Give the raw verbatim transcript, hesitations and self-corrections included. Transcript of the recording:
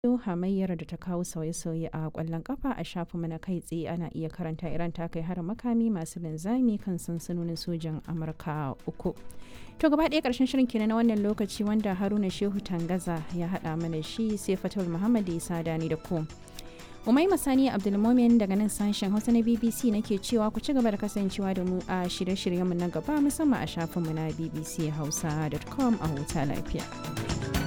hamayyar da ta kawo sauye-sauye a ƙwallon ƙafa a shafinmu na kai tsaye ana iya karanta Iran ta kai harin makami masu linzami kan sansanonin sojan Amurka uku. To gaba ɗaya ƙarshen shirin kenan na wannan lokaci wanda Haruna Shehu Tangaza ya haɗa mana shi sai Fatul Muhammad Isa Dani da ku. Umaima Sani Abdulmomin daga nan sashen Hausa na B B C nake cewa ku ci gaba da kasancewa da mu a shirye-shiryenmu na gaba musamman a shafinmu na b b c hausa dot com a huta lafiya.